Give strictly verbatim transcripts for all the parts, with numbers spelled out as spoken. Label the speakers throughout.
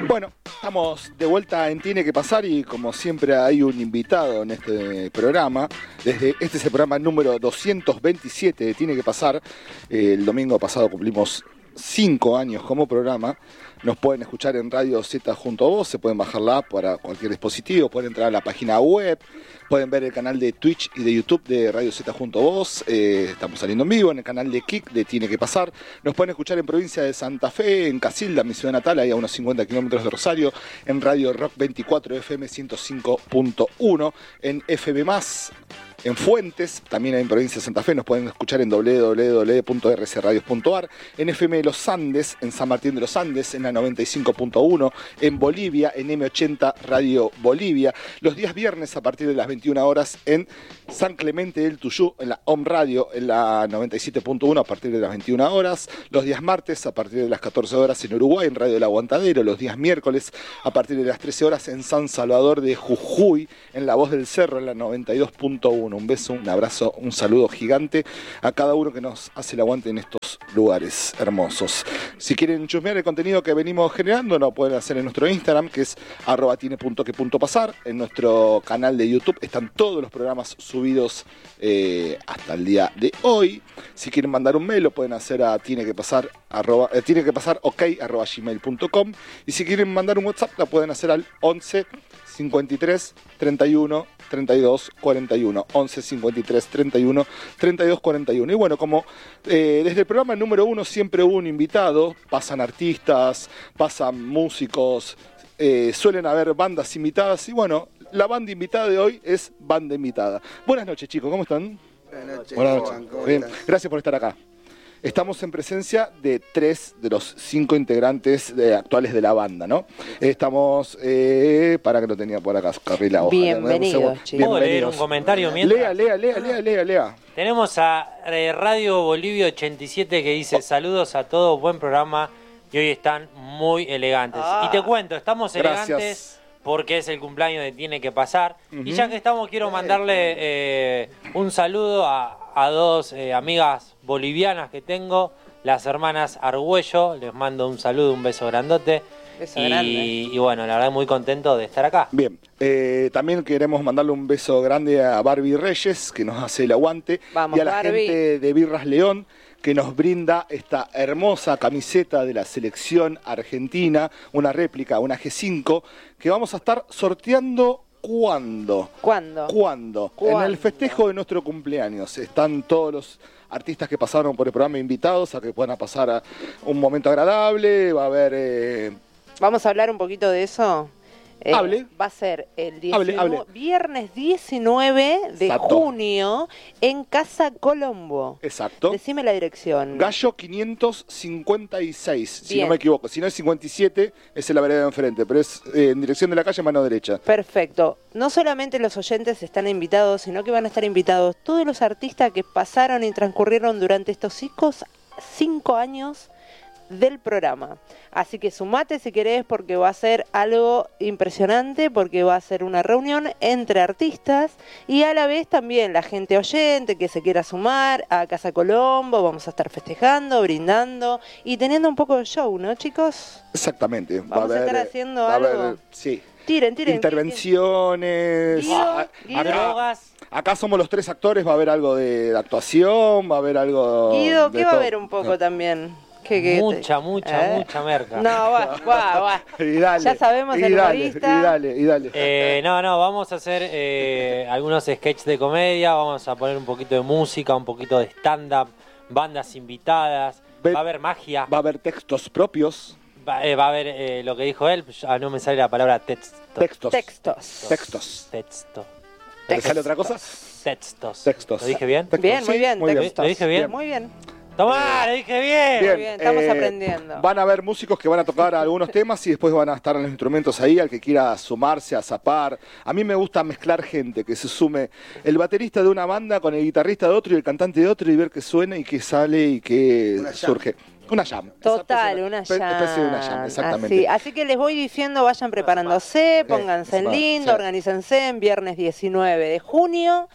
Speaker 1: Bueno, estamos de vuelta en Tiene que Pasar y como siempre hay un invitado en este programa. Desde este es el programa número doscientos veintisiete de Tiene que Pasar. El domingo pasado cumplimos cinco años como programa. Nos pueden escuchar en Radio Z junto a vos, se pueden bajar la app para cualquier dispositivo, pueden entrar a la página web, pueden ver el canal de Twitch y de YouTube de Radio Z junto a vos. Eh, estamos saliendo en vivo en el canal de Kik de Tiene que Pasar. Nos pueden escuchar en provincia de Santa Fe, en Casilda, mi ciudad natal, ahí a unos cincuenta kilómetros de Rosario, en Radio Rock veinticuatro F M ciento cinco punto uno, en F M más, en Fuentes, también en provincia de Santa Fe, nos pueden escuchar en doble u doble u doble u punto r c radios punto a r, en F M Los Andes, en San Martín de los Andes, en la noventa y cinco punto uno, en Bolivia, en M ochenta Radio Bolivia, los días viernes a partir de las veintiuna horas en San Clemente del Tuyú, en la Home Radio, en la noventa y siete punto uno a partir de las veintiuna horas, los días martes a partir de las catorce horas en Uruguay, en Radio El Aguantadero, los días miércoles a partir de las trece horas en San Salvador de Jujuy, en La Voz del Cerro, en la noventa y dos punto uno. Un beso, un abrazo, un saludo gigante a cada uno que nos hace el aguante en estos lugares hermosos. Si quieren chusmear el contenido que venimos generando, lo pueden hacer en nuestro Instagram, que es arroba tiene punto que punto pasar. En nuestro canal de YouTube están todos los programas subidos eh, hasta el día de hoy. Si quieren mandar un mail, lo pueden hacer a tiene que pasar arroba, eh, tiene que pasar ok arroba gmail punto com. Y si quieren mandar un WhatsApp, lo pueden hacer al once cincuenta y tres treinta y uno treinta y dos cuarenta y uno, once cincuenta y tres treinta y uno treinta y dos cuarenta y uno. Y bueno, como eh, desde el programa número uno siempre hubo un invitado, pasan artistas, pasan músicos, eh, suelen haber bandas invitadas y bueno, la banda invitada de hoy es banda invitada. Buenas noches, chicos, ¿cómo están?
Speaker 2: Buenas noches.
Speaker 1: Buenas noches. Bien, gracias por estar acá. Estamos en presencia de tres de los cinco integrantes de, actuales de la banda, ¿no? Estamos, eh, para que lo tenía por acá, carrila hoja.
Speaker 3: Bienvenidos, chicos.
Speaker 4: ¿Puedo leer un comentario mientras?
Speaker 1: Lea, lea, lea, lea, lea, lea.
Speaker 4: Tenemos a eh, Radio Bolivia ochenta y siete que dice: saludos a todos, buen programa y hoy están muy elegantes.
Speaker 3: Ah.
Speaker 4: Y te cuento, estamos
Speaker 1: Gracias.
Speaker 4: elegantes porque es el cumpleaños de Tiene que Pasar.
Speaker 1: Uh-huh.
Speaker 4: Y ya que estamos, quiero mandarle eh, un saludo a, a dos eh, amigas bolivianas que tengo, las hermanas Argüello. Les mando un saludo, un beso grandote.
Speaker 3: Beso
Speaker 4: y,
Speaker 3: grande.
Speaker 4: y bueno, la verdad muy contento de estar acá.
Speaker 1: Bien, eh, también queremos mandarle un beso grande a Barbie Reyes, que nos hace el aguante.
Speaker 3: Vamos,
Speaker 1: y a la
Speaker 3: Barbie.
Speaker 1: gente de Birras León, que nos brinda esta hermosa camiseta de la selección argentina, una réplica, una G cinco, que vamos a estar sorteando. ¿Cuándo?
Speaker 3: ¿Cuándo?
Speaker 1: ¿Cuándo?
Speaker 3: ¿Cuándo?
Speaker 1: En el festejo de nuestro cumpleaños. Están todos los artistas que pasaron por el programa invitados a que puedan pasar a un momento agradable. Va a haber... Eh...
Speaker 3: Vamos a hablar un poquito de eso. Eh,
Speaker 1: Hable.
Speaker 3: Va a ser el
Speaker 1: Hable,
Speaker 3: diecinueve,
Speaker 1: hable.
Speaker 3: viernes diecinueve de
Speaker 1: Exacto.
Speaker 3: junio en Casa Colombo.
Speaker 1: Exacto.
Speaker 3: Decime la dirección.
Speaker 1: Gallo quinientos cincuenta y seis, si
Speaker 3: Bien.
Speaker 1: no me equivoco. Si no es cincuenta y siete, es en la vereda de enfrente, pero es eh, en dirección de la calle, mano derecha.
Speaker 3: Perfecto. No solamente los oyentes están invitados, sino que van a estar invitados todos los artistas que pasaron y transcurrieron durante estos cinco, cinco años del programa. Así que sumate si querés, porque va a ser algo impresionante, porque va a ser una reunión entre artistas y a la vez también la gente oyente que se quiera sumar a Casa Colombo. Vamos a estar festejando, brindando y teniendo un poco de show, ¿no, chicos?
Speaker 1: Exactamente.
Speaker 3: Vamos a estar
Speaker 1: eh,
Speaker 3: haciendo
Speaker 1: va a haber,
Speaker 3: algo.
Speaker 1: sí.
Speaker 3: Tiren, tiren.
Speaker 1: Intervenciones.
Speaker 3: Guido,
Speaker 1: Ah,
Speaker 3: Guido.
Speaker 1: acá,
Speaker 4: Drogas.
Speaker 1: acá somos los tres actores, va a haber algo de, de actuación, va a haber algo...
Speaker 3: Guido,
Speaker 1: de
Speaker 3: ¿qué va a
Speaker 1: todo.
Speaker 3: haber un poco también? ¿Qué, qué
Speaker 4: Mucha,
Speaker 3: te-
Speaker 4: mucha,
Speaker 3: ¿Eh?
Speaker 4: mucha merca.
Speaker 3: No, va, va, va.
Speaker 1: Y dale,
Speaker 3: Ya sabemos
Speaker 1: y
Speaker 3: el
Speaker 1: dale,
Speaker 3: humorista.
Speaker 1: Y dale, y dale.
Speaker 4: Eh, no, no, vamos a hacer eh, algunos sketches de comedia, vamos a poner un poquito de música, un poquito de stand-up, bandas invitadas,
Speaker 1: Ve-
Speaker 4: va a haber magia,
Speaker 1: Va a haber textos propios,
Speaker 4: va, eh, va a haber eh, lo que dijo él, ya no me sale la palabra texto.
Speaker 1: textos.
Speaker 3: Textos.
Speaker 1: Textos.
Speaker 4: Texto.
Speaker 1: ¿Te sale otra cosa?
Speaker 4: Textos.
Speaker 1: Textos.
Speaker 4: ¿Lo dije bien?
Speaker 1: Textos,
Speaker 3: Bien, muy
Speaker 1: sí,
Speaker 3: bien.
Speaker 1: muy bien.
Speaker 3: Textos.
Speaker 4: ¿Lo dije bien?
Speaker 3: Muy bien.
Speaker 4: ¡Tomá! ¡Lo dije bien!
Speaker 3: Muy bien, estamos aprendiendo.
Speaker 1: Van a haber músicos que van a tocar algunos temas y después van a estar los instrumentos ahí, al que quiera sumarse, a zapar. A mí me gusta mezclar gente, que se sume el baterista de una banda con el guitarrista de otro y el cantante de otro y ver qué suena y qué sale y qué
Speaker 2: Una jam.
Speaker 1: surge. Una jam.
Speaker 3: Total,
Speaker 1: Esa
Speaker 3: una
Speaker 1: especie-
Speaker 3: jam.
Speaker 1: especie de una jam, exactamente.
Speaker 3: Así, así que les voy diciendo, vayan preparándose, pónganse en
Speaker 1: sí.
Speaker 3: lindo,
Speaker 1: Sí.
Speaker 3: organícense en viernes diecinueve de junio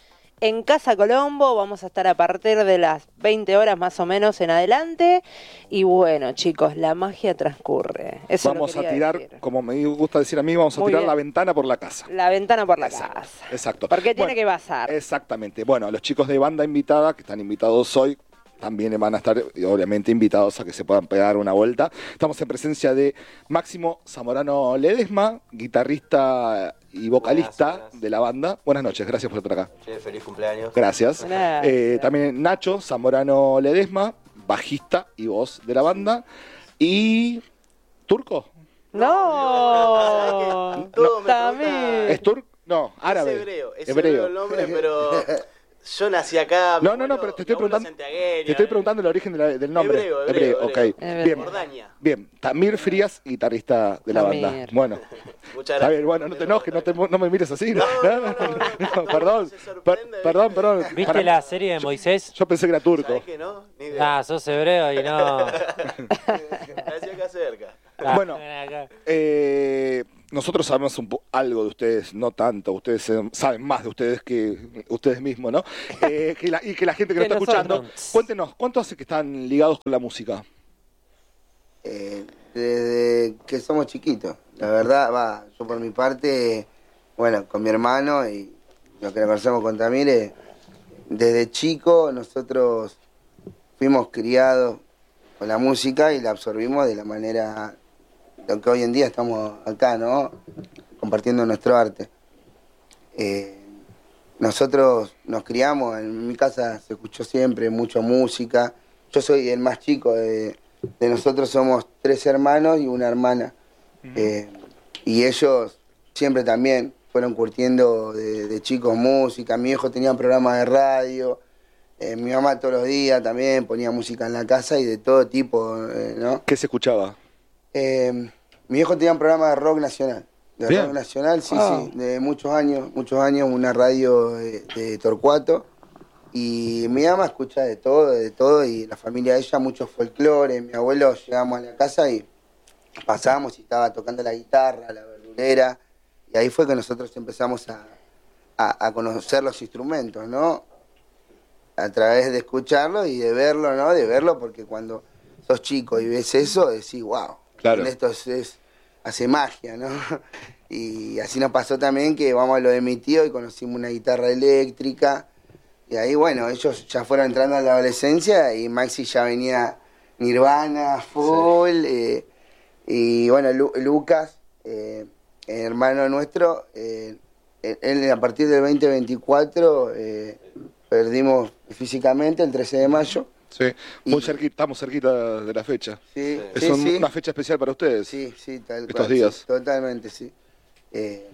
Speaker 3: en Casa Colombo. Vamos a estar a partir de las veinte horas más o menos en adelante. Y bueno, chicos, la magia transcurre. Eso
Speaker 1: Vamos
Speaker 3: lo
Speaker 1: a tirar,
Speaker 3: decir.
Speaker 1: como me gusta decir a mí, vamos a
Speaker 3: Muy
Speaker 1: tirar
Speaker 3: bien.
Speaker 1: la ventana por la casa.
Speaker 3: La ventana por la
Speaker 1: Exacto,
Speaker 3: casa.
Speaker 1: Exacto.
Speaker 3: Porque tiene
Speaker 1: Bueno,
Speaker 3: que pasar.
Speaker 1: Exactamente. Bueno, los chicos de banda invitada, que están invitados hoy, también van a estar, obviamente, invitados a que se puedan pegar una vuelta. Estamos en presencia de Máximo Zamorano Ledesma, guitarrista y vocalista
Speaker 2: Buenas, buenas.
Speaker 1: de la banda. Buenas noches, gracias por estar acá.
Speaker 2: Che, feliz cumpleaños.
Speaker 1: Gracias.
Speaker 3: Gracias.
Speaker 1: Eh, también Nacho Zamorano Ledesma, bajista y voz de la banda. Y... ¿Turco?
Speaker 3: No.
Speaker 2: Todo me
Speaker 3: También.
Speaker 2: pregunta-
Speaker 1: ¿Es turco? No, árabe.
Speaker 2: Es hebreo, es
Speaker 1: Hebreo.
Speaker 2: hebreo el nombre, pero yo nací acá. mi
Speaker 1: No, no, no,
Speaker 2: abuelo-
Speaker 1: pero te estoy
Speaker 2: mi abuelo
Speaker 1: preguntando,
Speaker 2: santiagueño,
Speaker 1: te estoy
Speaker 2: eh.
Speaker 1: preguntando el origen de la- del nombre.
Speaker 2: Hebreo, hebreo,
Speaker 1: ok.
Speaker 2: hebreo.
Speaker 3: Hebreo.
Speaker 1: Bien,
Speaker 2: Jordania.
Speaker 1: bien. Tamir Frías, guitarrista de la
Speaker 3: Tamir.
Speaker 1: banda. Bueno,
Speaker 2: Muchas
Speaker 1: está
Speaker 2: gracias.
Speaker 1: bien, bueno, no te enojes, no, te, no me mires así.
Speaker 2: No, no, no, no, no,
Speaker 1: perdón,
Speaker 2: se
Speaker 1: per-
Speaker 2: sorprende,
Speaker 1: perdón, perdón.
Speaker 4: ¿Viste
Speaker 1: Para-
Speaker 4: la serie de Moisés?
Speaker 1: Yo pensé que era turco.
Speaker 2: ¿Sabés que no? Ni idea.
Speaker 4: Ah, sos hebreo y no.
Speaker 2: Nací acá cerca.
Speaker 4: Ah,
Speaker 1: Bueno.
Speaker 4: ven acá.
Speaker 1: Eh, nosotros sabemos un po- algo de ustedes, no tanto, ustedes eh, saben más de ustedes que ustedes mismos, ¿no? Eh, que la- y que la gente que nos
Speaker 3: Que
Speaker 1: está escuchando,
Speaker 4: nosotros.
Speaker 1: cuéntenos, ¿cuánto hace que están ligados con la música?
Speaker 5: Eh, desde que somos chiquitos. La verdad, va, yo por mi parte, bueno, con mi hermano y lo que le conocemos con Tamire, desde chico nosotros fuimos criados con la música y la absorbimos de la manera lo que hoy en día estamos acá, ¿no? Compartiendo nuestro arte. Eh, nosotros nos criamos, en mi casa se escuchó siempre mucha música. Yo soy el más chico de, de nosotros, somos tres hermanos y una hermana. Eh, y ellos siempre también fueron curtiendo de, de chicos música. Mi hijo tenía un programa de radio. Eh, mi mamá todos los días también ponía música en la casa y de todo tipo, eh, ¿no?
Speaker 1: ¿Qué se escuchaba?
Speaker 5: Eh, mi hijo tenía un programa de rock nacional. De
Speaker 1: Bien.
Speaker 5: rock nacional, sí,
Speaker 1: Ah.
Speaker 5: sí, de muchos años, muchos años, una radio de, de Torcuato. Y mi mamá escucha de todo, de todo, y la familia de ella, mucho folclore. Mi abuelo, llegamos a la casa y pasábamos y estaba tocando la guitarra, la verdulera. Y ahí fue que nosotros empezamos a, a, a conocer los instrumentos, ¿no? A través de escucharlo y de verlo, ¿no? De verlo, porque cuando sos chico y ves eso, decís, wow,
Speaker 1: Claro.
Speaker 5: esto es, es- hace magia, ¿no? Y así nos pasó también que vamos a lo de mi tío y conocimos una guitarra eléctrica. Y ahí, bueno, ellos ya fueron entrando a la adolescencia y Maxi ya venía Nirvana, full. eh, y bueno, Lu- Lucas, eh, hermano nuestro, eh, él él a partir del veinte veinticuatro eh, perdimos físicamente el trece de mayo.
Speaker 1: Sí, muy
Speaker 5: Y-
Speaker 1: cerquita, estamos cerquita de la fecha.
Speaker 5: Sí,
Speaker 1: Es
Speaker 5: sí,
Speaker 1: un-
Speaker 5: sí.
Speaker 1: una fecha especial para ustedes.
Speaker 5: Sí, sí, tal
Speaker 1: Estos
Speaker 5: cual, sí,
Speaker 1: días.
Speaker 5: totalmente, sí. Eh,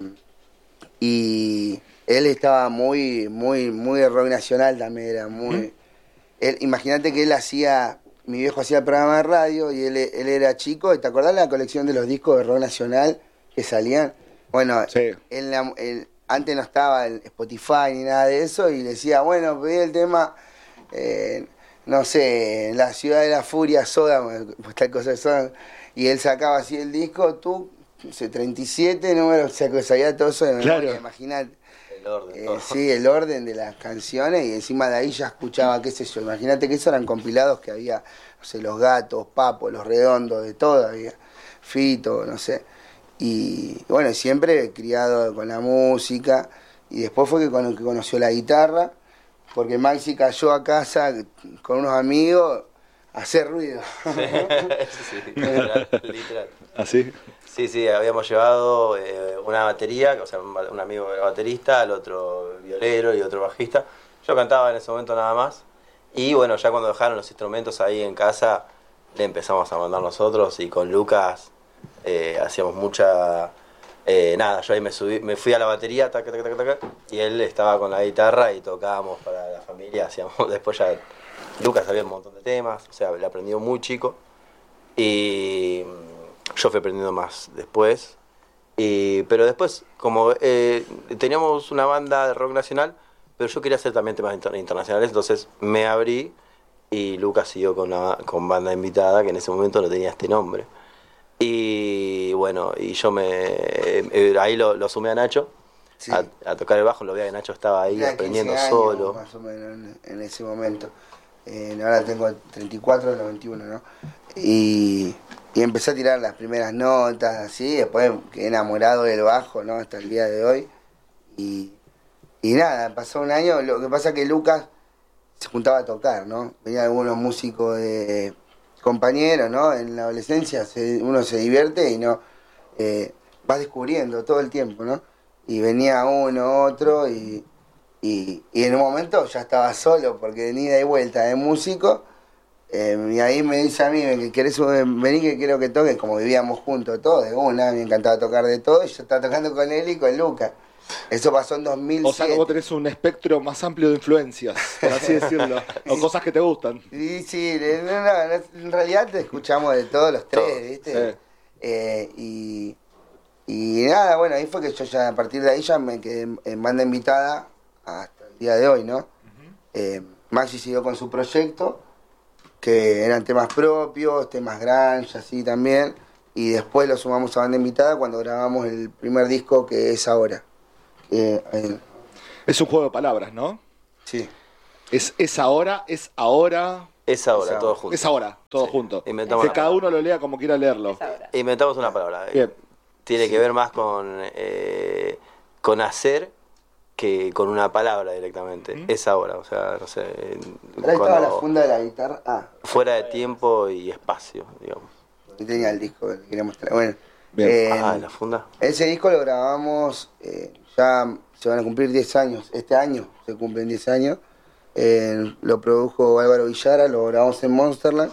Speaker 5: y él estaba muy, muy, muy de rock nacional también, era muy... Él, imagínate que él hacía, mi viejo hacía el programa de radio y él, él era chico, ¿y te acordás la colección de los discos de rock nacional que salían? Bueno,
Speaker 1: Sí.
Speaker 5: él, él- antes no estaba el Spotify ni nada de eso y decía, bueno, pedí el tema... eh, no sé, La Ciudad de la Furia, Soda, pues tal cosa de Soda, y él sacaba así el disco, tú, no sé, treinta y siete números, o sea, que sabía todo eso de memoria,
Speaker 1: Claro.
Speaker 5: imagínate.
Speaker 2: El orden,
Speaker 5: Eh,
Speaker 2: todo.
Speaker 5: sí, el orden de las canciones, y encima de ahí ya escuchaba, qué sé yo, imagínate que esos eran compilados que había, no sé, Los Gatos, Papo, Los Redondos, de todo había, Fito, no sé. Y bueno, siempre criado con la música, y después fue que, con, que conoció la guitarra, porque Maxi cayó a casa con unos amigos a hacer ruido.
Speaker 2: Sí, literal, literal.
Speaker 1: ¿Así?
Speaker 2: Sí, sí, habíamos llevado eh, una batería, o sea, un, ba- un amigo era baterista, el otro violero y otro bajista. Yo cantaba en ese momento nada más. Y bueno, ya cuando dejaron los instrumentos ahí en casa, le empezamos a mandar nosotros y con Lucas eh, hacíamos mucha... eh, nada, yo ahí me subí, me fui a la batería, taca, taca, taca, taca, y él estaba con la guitarra y tocábamos para la familia, hacíamos, después ya Lucas sabía un montón de temas, o sea, le aprendió muy chico. Y yo fui aprendiendo más después. Y, pero después, como eh, teníamos una banda de rock nacional, pero yo quería hacer también temas inter- internacionales, entonces me abrí y Lucas siguió con, una, con banda invitada, que en ese momento no tenía este nombre. Y bueno, y yo me eh, ahí lo, lo sumé a Nacho,
Speaker 5: Sí.
Speaker 2: a, a tocar el bajo. Lo veía que Nacho estaba ahí
Speaker 5: Tenía
Speaker 2: aprendiendo
Speaker 5: quince años,
Speaker 2: solo.
Speaker 5: más o menos en, en ese momento. Eh, ahora tengo treinta y cuatro, los veintiuno, ¿no? Y, y empecé a tirar las primeras notas, así, después quedé enamorado del bajo, ¿no? Hasta el día de hoy. Y, y nada, pasó un año. Lo que pasa es que Lucas se juntaba a tocar, ¿no? Venían algunos músicos de compañeros, ¿no? En la adolescencia se, uno se divierte y no eh, vas descubriendo todo el tiempo, ¿no? Y venía uno, otro, y, y, y en un momento ya estaba solo porque venía de vuelta de músico. Eh, y ahí me dice a mí que querés venir, que quiero que toques, como vivíamos juntos todos, de una, me encantaba tocar de todo, y yo estaba tocando con él y con Lucas. Eso pasó en dos mil siete.
Speaker 1: O sea que vos tenés un espectro más amplio de influencias, por así decirlo, o cosas que te gustan.
Speaker 5: Sí, sí, no, no, no, en realidad te escuchamos de todos los tres,
Speaker 2: Todos,
Speaker 5: ¿viste?
Speaker 1: sí.
Speaker 5: Eh, y, y nada, bueno, ahí fue que yo ya, a partir de ahí ya me quedé en, en banda invitada hasta el día de hoy, ¿no? Uh-huh. eh, Maxi siguió con su proyecto, que eran temas propios, temas grunge, así también, y después lo sumamos a banda invitada cuando grabamos el primer disco, que es ahora. Eh, eh,
Speaker 1: Es un juego de palabras, ¿no?
Speaker 5: sí.
Speaker 1: Es, es ahora, es ahora...
Speaker 2: Es ahora,
Speaker 5: Es ahora.
Speaker 2: todo junto.
Speaker 1: Es ahora, todo
Speaker 2: Sí.
Speaker 1: junto.
Speaker 2: Inventamos
Speaker 1: Que
Speaker 2: una
Speaker 1: cada
Speaker 2: palabra.
Speaker 1: uno lo lea como quiera leerlo.
Speaker 3: Es ahora.
Speaker 2: Inventamos una palabra.
Speaker 1: Bien.
Speaker 2: Tiene
Speaker 5: Sí.
Speaker 2: que ver más con, eh, con hacer que con una palabra directamente.
Speaker 1: ¿Mm?
Speaker 2: Es ahora, o sea, no sé.
Speaker 5: Ahora estaba la
Speaker 2: cuando-
Speaker 5: funda de la guitarra. Ah,
Speaker 2: fuera de tiempo y espacio, digamos.
Speaker 5: ahí tenía el disco que quería mostrar. Bueno,
Speaker 1: Bien.
Speaker 5: eh,
Speaker 2: Ah, la funda.
Speaker 5: ese disco lo grabamos, eh, ya se van a cumplir diez años. Este año se cumplen diez años. Eh, lo produjo Álvaro Villara, lo grabamos en Monsterland.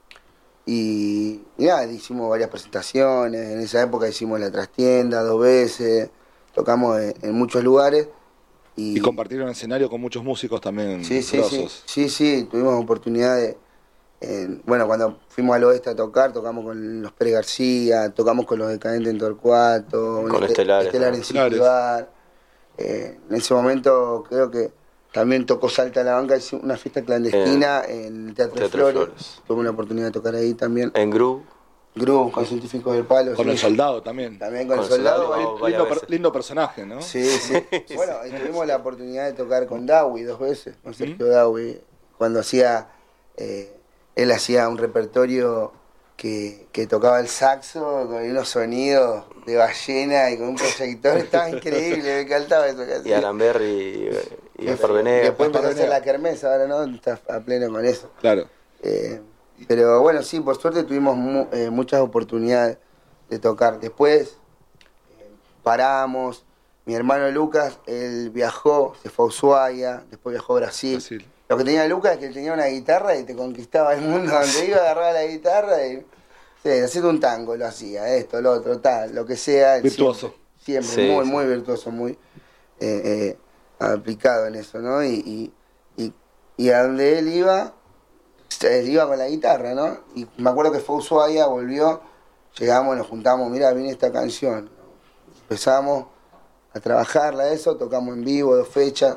Speaker 5: Y, y nada, hicimos varias presentaciones. En esa época hicimos La Trastienda dos veces. Tocamos en, en muchos lugares. Y,
Speaker 1: Y compartieron escenario con muchos músicos también
Speaker 5: Sí, sí, sí,
Speaker 1: grosos.
Speaker 5: sí, sí, tuvimos oportunidad de, eh, bueno, cuando fuimos al oeste a tocar, tocamos con los Pérez García, tocamos con los Decadentes en Torcuato,
Speaker 2: Con
Speaker 5: este-
Speaker 2: Estelares,
Speaker 5: Estelar
Speaker 2: ¿no?
Speaker 5: en City Bar. Eh, en ese momento creo que también tocó Salta a la Banca, hicimos una fiesta clandestina en el Teatro,
Speaker 2: Teatro
Speaker 5: Flores.
Speaker 2: Flores.
Speaker 5: Tuve la oportunidad de tocar ahí también.
Speaker 2: En Groove,
Speaker 5: Groove, con Científicos del Palo.
Speaker 1: Con
Speaker 5: sí.
Speaker 1: el soldado también.
Speaker 5: También con,
Speaker 2: Con
Speaker 5: el
Speaker 2: el
Speaker 5: soldado.
Speaker 2: Soldado,
Speaker 5: ahí-
Speaker 2: oh, varias
Speaker 1: Lindo, per-
Speaker 2: veces.
Speaker 1: lindo personaje, ¿no?
Speaker 5: Sí, sí. Bueno, y tuvimos la oportunidad de tocar con Dawi dos veces, con Sergio
Speaker 1: ¿Mm?
Speaker 5: Dawi, cuando hacía, eh, él hacía un repertorio que, que tocaba el saxo con unos sonidos de ballena y con un proyector, estaba increíble, me encantaba eso que
Speaker 2: y
Speaker 5: hacía.
Speaker 2: Aranberry y, y Gaspar
Speaker 5: Y
Speaker 2: Venegas.
Speaker 5: después empezó a
Speaker 1: Gaspar
Speaker 5: hacer la
Speaker 1: Venegas.
Speaker 5: kermés, ahora no, está a pleno con eso.
Speaker 1: Claro.
Speaker 5: Eh, pero bueno, sí, por suerte tuvimos mu- eh, muchas oportunidades de tocar. Después eh, paramos. Mi hermano Lucas, él viajó, se fue a Ushuaia, después viajó a Brasil.
Speaker 1: Brasil.
Speaker 5: Lo que tenía Lucas es que él tenía una guitarra y te conquistaba el mundo donde iba, agarraba la guitarra y sí, haciendo un tango lo hacía, esto, lo otro, tal, lo que sea. él
Speaker 1: Virtuoso.
Speaker 5: Siempre, siempre
Speaker 2: Sí,
Speaker 5: muy,
Speaker 2: sí.
Speaker 5: muy virtuoso, muy eh, eh, aplicado en eso, ¿no? Y, y, y, y a donde él iba, él iba con la guitarra, ¿no? Y me acuerdo que fue a Ushuaia, volvió, llegamos, nos juntamos, mira, viene esta canción. Empezamos a trabajarla, eso, tocamos en vivo, dos fechas.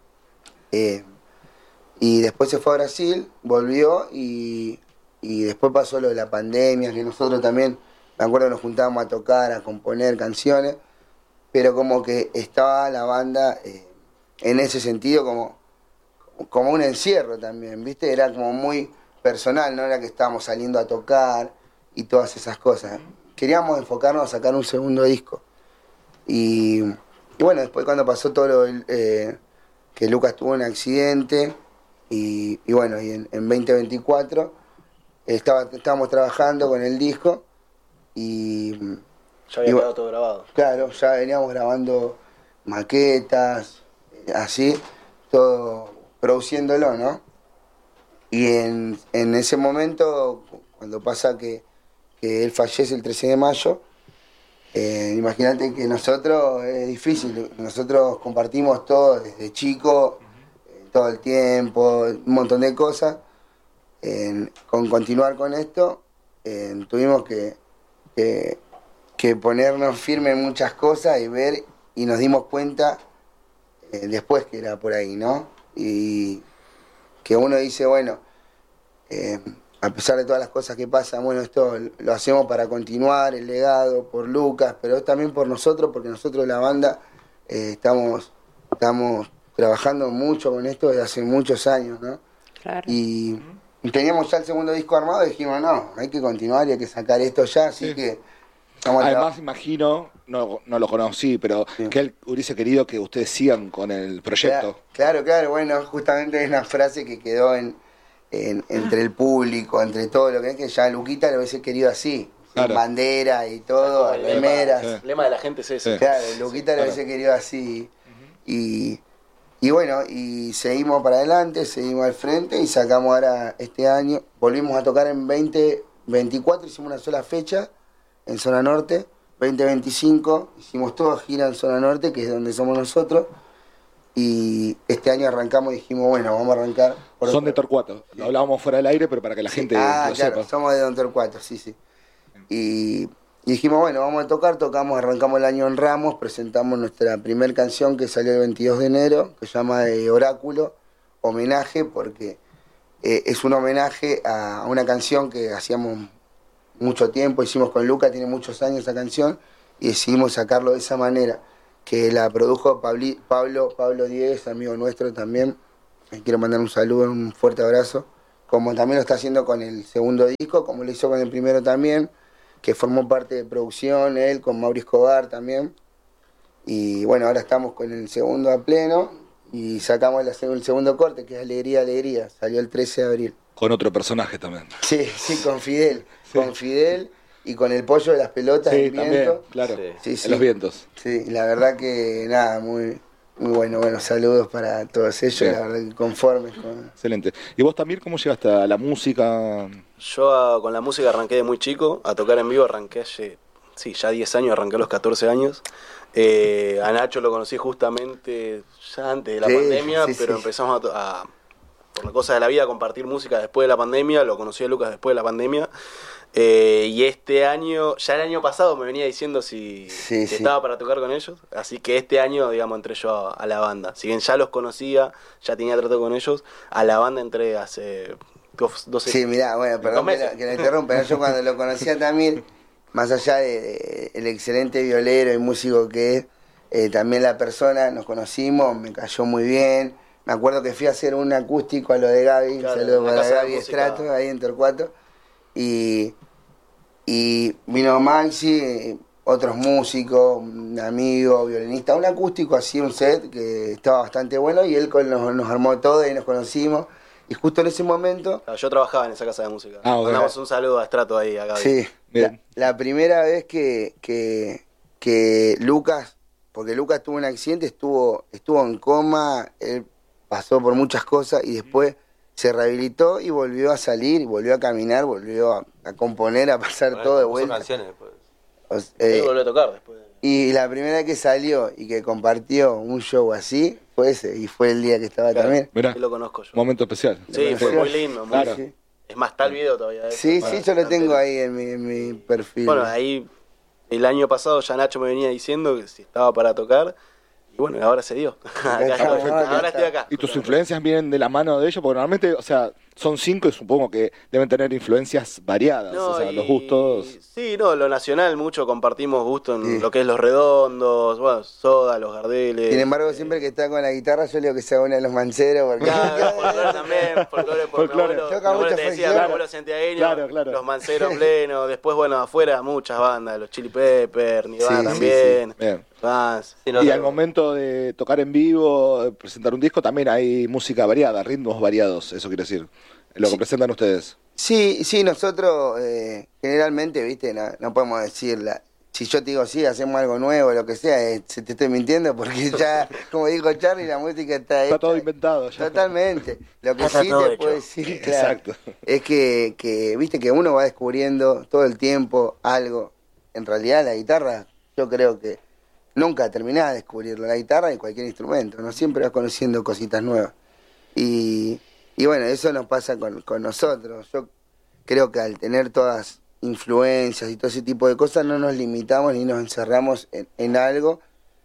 Speaker 5: Eh, y después se fue a Brasil, volvió y, y después pasó lo de la pandemia, que nosotros también, me acuerdo que nos juntábamos a tocar, a componer canciones, pero como que estaba la banda eh, en ese sentido como, como un encierro también, ¿viste? Era como muy personal, no era que estábamos saliendo a tocar y todas esas cosas. Queríamos enfocarnos a sacar un segundo disco. Y, y bueno, después cuando pasó todo lo del, eh, que Lucas tuvo un accidente, y, y bueno, y en, en veinte veinticuatro estaba, estábamos trabajando con el disco y
Speaker 6: Ya había
Speaker 5: Y bu-
Speaker 6: quedado todo grabado.
Speaker 5: claro, ya veníamos grabando maquetas, eh, así, todo produciéndolo, ¿no? Y en, en ese momento, cuando pasa que, que él fallece el trece de mayo, eh, imagínate que nosotros es difícil, nosotros compartimos todo desde chico, eh, todo el tiempo, un montón de cosas. En- con continuar con esto, eh, tuvimos que, que, que ponernos firmes en muchas cosas y ver, y nos dimos cuenta eh, después que era por ahí, ¿no? Y que uno dice, bueno, eh, a pesar de todas las cosas que pasan, bueno, esto lo hacemos para continuar el legado, por Lucas, pero también por nosotros, porque nosotros la banda eh, estamos, estamos trabajando mucho con esto desde hace muchos años, ¿no?
Speaker 3: Claro.
Speaker 5: Y, y teníamos ya el segundo disco armado y dijimos, no, hay que continuar y hay que sacar esto ya, así
Speaker 1: Sí.
Speaker 5: que... estamos a
Speaker 1: Además,
Speaker 5: tra-
Speaker 1: imagino, no, no lo conocí, pero
Speaker 5: Sí.
Speaker 1: que él hubiese querido que ustedes sigan con el proyecto.
Speaker 5: Claro, claro, bueno, justamente es una frase que quedó en, en- entre el público, entre todo lo que es, que ya Luquita lo hubiese querido así,
Speaker 1: Claro.
Speaker 5: sin bandera y todo,
Speaker 6: El
Speaker 5: remeras.
Speaker 6: lema, el lema de la gente es ese.
Speaker 1: Sí.
Speaker 5: Claro, Luquita lo
Speaker 1: Claro.
Speaker 5: hubiese querido así. Y, y bueno, y seguimos para adelante, seguimos al frente y sacamos ahora este año, volvimos a tocar en veinte veinticuatro, hicimos una sola fecha en Zona Norte, veinte veinticinco, hicimos toda gira en Zona Norte, que es donde somos nosotros, y este año arrancamos y dijimos, bueno, vamos a arrancar. por
Speaker 1: Son
Speaker 5: otro-
Speaker 1: de Torcuato. Lo hablábamos fuera del aire, pero para que la
Speaker 5: Sí,
Speaker 1: gente
Speaker 5: ah,
Speaker 1: lo
Speaker 5: claro,
Speaker 1: sepa.
Speaker 5: somos de Don Torcuato, sí, sí. Y, y dijimos, bueno, vamos a tocar, tocamos, arrancamos el año en Ramos, presentamos nuestra primera canción que salió el veintidós de enero, que se llama eh, Oráculo, homenaje, porque eh, es un homenaje a una canción que hacíamos mucho tiempo, hicimos con Luca, tiene muchos años esa canción, y decidimos sacarlo de esa manera, que la produjo Pabli- Pablo, Pablo Diegues, amigo nuestro también. Le quiero mandar un saludo, un fuerte abrazo. Como también lo está haciendo con el segundo disco, como lo hizo con el primero también, que formó parte de producción, él con Mauri Escobar también. Y bueno, ahora estamos con el segundo a pleno y sacamos la seg- el segundo corte, que es Alegría, Alegría. Salió el trece de abril.
Speaker 1: Con otro personaje también.
Speaker 5: Sí, sí, con Fidel.
Speaker 1: Sí.
Speaker 5: Con Fidel y con el pollo de las pelotas
Speaker 1: Sí,
Speaker 5: del
Speaker 1: también,
Speaker 5: viento.
Speaker 1: claro.
Speaker 2: Sí.
Speaker 5: Sí,
Speaker 1: En
Speaker 5: sí.
Speaker 1: los vientos.
Speaker 5: Sí, la verdad que nada, muy, muy bueno. Bueno, saludos para todos ellos,
Speaker 1: Sí.
Speaker 5: la verdad que conformes con...
Speaker 1: Excelente. ¿Y vos también cómo llegaste a la música?
Speaker 6: Yo ah, con la música arranqué de muy chico, a tocar en vivo arranqué hace, sí, ya diez años, arranqué a los catorce años. Eh, a Nacho lo conocí justamente ya antes de la
Speaker 5: Sí,
Speaker 6: pandemia,
Speaker 5: sí,
Speaker 6: pero
Speaker 5: sí.
Speaker 6: empezamos a, to- a, por la cosa de la vida, a compartir música después de la pandemia, lo conocí a Lucas después de la pandemia. Eh, y este año, ya el año pasado me venía diciendo si,
Speaker 5: Sí,
Speaker 6: si
Speaker 5: sí.
Speaker 6: estaba para tocar con ellos, así que este año, digamos, entré yo a, a la banda. Si bien ya los conocía, ya tenía trato con ellos, a la banda entré hace dos, doce
Speaker 5: Sí, mirá, bueno, perdón
Speaker 6: dos
Speaker 5: que,
Speaker 6: meses.
Speaker 5: la- que la interrumpa, ¿no? Yo cuando lo conocí a Tamir, más allá de, de el excelente violero y músico que es, eh, también la persona, nos conocimos, me cayó muy bien. Me acuerdo que fui a hacer un acústico a lo de Gaby,
Speaker 6: Claro,
Speaker 5: un saludo
Speaker 6: en la
Speaker 5: para
Speaker 6: Casa de
Speaker 5: Gaby
Speaker 6: Música.
Speaker 5: Estrato, ahí en Torcuato. Y, y vino Maxi, eh, otros músicos, un amigo, violinista, un acústico así, un set que estaba bastante bueno y él con- nos, nos armó todo y nos conocimos. Y justo en ese momento...
Speaker 6: Ah, yo trabajaba en esa casa de música.
Speaker 1: Ah, ok.
Speaker 6: Mandamos un saludo a Estrato ahí, a Gaby.
Speaker 5: Sí, la,
Speaker 1: Bien.
Speaker 5: la primera vez que, que, que Lucas, porque Lucas tuvo un accidente, estuvo, estuvo en coma, él pasó por muchas cosas y después se rehabilitó y volvió a salir, volvió a caminar, volvió a, a componer, a pasar
Speaker 2: Bueno,
Speaker 5: todo de
Speaker 2: compuso
Speaker 5: vuelta.
Speaker 2: canciones después.
Speaker 5: O s-
Speaker 6: Él
Speaker 5: eh,
Speaker 6: volvió a tocar después.
Speaker 5: y la primera vez que salió y que compartió un show así fue ese, y fue el día que estaba
Speaker 6: Claro.
Speaker 5: también.
Speaker 1: Mirá,
Speaker 6: Él lo conozco yo.
Speaker 1: momento especial.
Speaker 6: Sí, fue muy lindo. Muy
Speaker 1: Claro.
Speaker 5: Sí,
Speaker 6: Es más, está el video todavía. de eso.
Speaker 5: sí,
Speaker 6: Para-
Speaker 5: sí, yo lo
Speaker 6: para
Speaker 5: tengo
Speaker 6: ver.
Speaker 5: ahí en mi, en mi perfil.
Speaker 6: Bueno, ahí el año pasado ya Nacho me venía diciendo que si estaba para tocar. Y bueno, ahora se dio. Acá
Speaker 5: está,
Speaker 6: estoy.
Speaker 5: perfecto.
Speaker 6: Ahora estoy acá.
Speaker 1: ¿Y tus influencias vienen de la mano de ellos? Porque normalmente, o sea, son cinco y supongo que deben tener influencias variadas.
Speaker 6: No,
Speaker 1: o sea, los
Speaker 6: y-
Speaker 1: gustos.
Speaker 6: Sí, no, lo nacional mucho compartimos gusto en
Speaker 5: Sí.
Speaker 6: lo que es los redondos, bueno, Soda, los Gardeles.
Speaker 5: Sin embargo, siempre que está con la guitarra, yo le digo que sea uno de los manceros. Porque...
Speaker 6: Claro, folclore también, folclore por
Speaker 1: Folclore.
Speaker 6: mi abuelo,
Speaker 5: Toca
Speaker 6: mi abuelo
Speaker 5: mucho
Speaker 6: te decía,
Speaker 5: folclore.
Speaker 6: mi abuelo santiagueño,
Speaker 1: Claro, claro.
Speaker 6: los manceros plenos, después bueno, afuera muchas bandas, los Chili Peppers, Nirvana
Speaker 5: Sí, sí,
Speaker 6: también,
Speaker 1: Bien.
Speaker 6: Vans.
Speaker 2: Sí, no,
Speaker 1: Y
Speaker 2: no,
Speaker 1: al momento de tocar en vivo, de presentar un disco, también hay música variada, ritmos variados, eso quiere decir. Lo que
Speaker 5: Sí.
Speaker 1: presentan ustedes.
Speaker 5: Sí, sí, nosotros eh, generalmente, viste, no, no podemos decirla. Si yo te digo sí, hacemos algo nuevo, lo que sea, eh, se te estoy mintiendo porque ya, como dijo Charlie, la música está
Speaker 1: Está
Speaker 5: hecha.
Speaker 1: todo inventado ya.
Speaker 5: Totalmente. Lo que
Speaker 6: Está
Speaker 5: sí
Speaker 6: todo
Speaker 5: te
Speaker 6: hecho.
Speaker 5: puedo decir, claro,
Speaker 1: Exacto.
Speaker 5: es que, que, viste, que uno va descubriendo todo el tiempo algo. En realidad la guitarra, yo creo que nunca terminás de descubrirlo, la guitarra y cualquier instrumento, no siempre vas conociendo cositas nuevas. Y, y bueno, eso nos pasa con, con nosotros. Yo creo que al tener todas influencias y todo ese tipo de cosas, no nos limitamos ni nos encerramos en, en algo.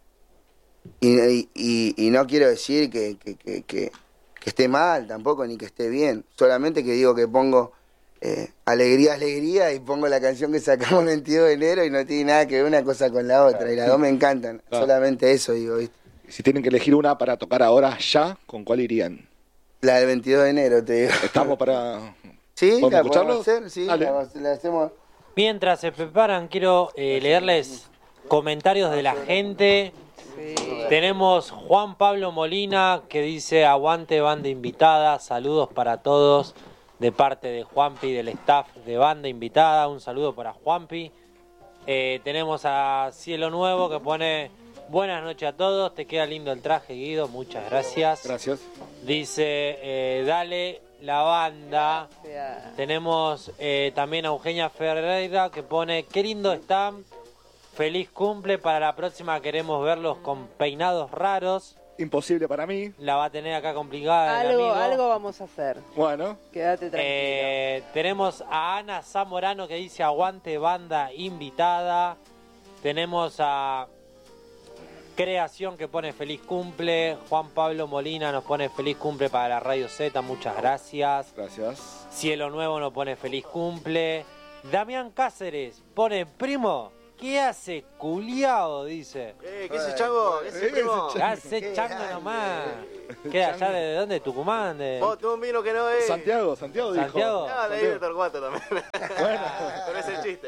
Speaker 5: Y, y, y- y no quiero decir que, que, que, que, que esté mal tampoco, ni que esté bien. Solamente que digo que pongo eh, alegría, alegría y pongo la canción que sacamos el veintidós de enero y no tiene nada que ver una cosa con la otra. Y las dos me encantan.
Speaker 1: Claro.
Speaker 5: Solamente eso digo, ¿viste?
Speaker 1: Si tienen que elegir una para tocar ahora ya, ¿con cuál irían?
Speaker 5: La del veintidós de enero, te digo.
Speaker 1: ¿Estamos para...?
Speaker 5: ¿Sí?
Speaker 1: ¿Podemos
Speaker 5: ¿La
Speaker 1: escucharlo?
Speaker 5: podemos hacer? Sí,
Speaker 1: Dale.
Speaker 5: la, la hacemos.
Speaker 4: Mientras se preparan, quiero eh, leerles comentarios de la gente.
Speaker 3: Sí.
Speaker 4: Tenemos Juan Pablo Molina que dice: aguante banda invitada, saludos para todos de parte de Juanpi y del staff de banda invitada. Un saludo para Juanpi. Eh, tenemos a Cielo Nuevo que pone: buenas noches a todos, te queda lindo el traje, Guido, muchas gracias.
Speaker 1: Gracias.
Speaker 4: Dice, eh, dale la banda.
Speaker 3: Ya.
Speaker 4: Tenemos eh, también a Eugenia Ferreira que pone: qué lindo están, feliz cumple, para la próxima queremos verlos con peinados raros.
Speaker 1: Imposible para mí.
Speaker 4: La va a tener acá complicada el
Speaker 3: Algo,
Speaker 4: amigo.
Speaker 3: algo vamos a hacer.
Speaker 1: Bueno,
Speaker 3: Quédate tranquilo.
Speaker 4: Eh, tenemos a Ana Zamorano que dice: aguante banda invitada. Tenemos a Creación que pone feliz cumple. Juan Pablo Molina nos pone feliz cumple para la Radio Z, muchas gracias.
Speaker 1: gracias.
Speaker 4: Cielo Nuevo nos pone feliz cumple. Damián Cáceres pone: primo, ¿qué hace culiao? Dice.
Speaker 6: Eh, ¿qué hace, Chango? ¿Qué hace,
Speaker 1: Eh,
Speaker 6: primo?
Speaker 1: ese
Speaker 4: ¿Qué hace chango nomás? ¿Qué allá de, de dónde? ¿Tucumán? De...
Speaker 6: Vos, tengo un vino que no es.
Speaker 1: Santiago, Santiago dijo.
Speaker 4: Santiago.
Speaker 6: Ah, de ahí de Torcuato también.
Speaker 1: Bueno.
Speaker 6: Con ese chiste.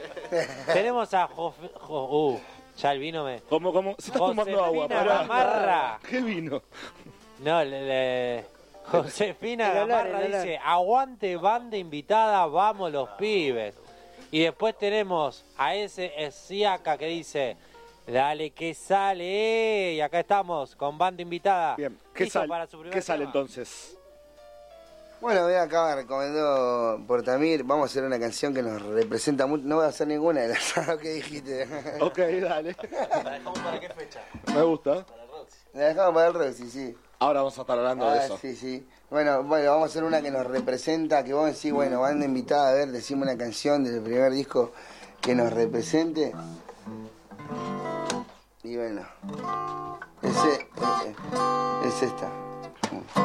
Speaker 4: Tenemos a Jof- Jo- uh, ya el vino me...
Speaker 1: ¿Cómo, cómo? Se está tomando agua,
Speaker 4: Josefina
Speaker 1: pará.
Speaker 4: Gamarra.
Speaker 1: ¿Qué vino?
Speaker 4: No, le, le- Josefina
Speaker 3: El olor,
Speaker 4: Gamarra
Speaker 3: el olor.
Speaker 4: dice: aguante banda invitada, vamos los pibes. Y después tenemos a ese Esiaca que dice: dale que sale. Y acá estamos con banda invitada.
Speaker 1: Bien, ¿qué,
Speaker 4: ¿Listo
Speaker 1: sal-
Speaker 4: para su primer
Speaker 1: ¿qué sale
Speaker 4: tema?
Speaker 1: entonces?
Speaker 5: Bueno, voy acá recomendó Portamir. Vamos a hacer una canción que nos representa mucho. No voy a hacer ninguna de las que dijiste.
Speaker 1: Ok, dale.
Speaker 6: ¿La dejamos para qué fecha?
Speaker 1: Me gusta.
Speaker 6: Para Roxy.
Speaker 5: La dejamos para el Roxy, sí.
Speaker 1: Ahora vamos a estar hablando de
Speaker 5: Ah,
Speaker 1: eso.
Speaker 5: sí, sí. Bueno, bueno, vamos a hacer una que nos representa, que vos decís, bueno, banda invitada, a ver, decimos una canción del primer disco que nos represente. Y bueno, ese, eh, es esta.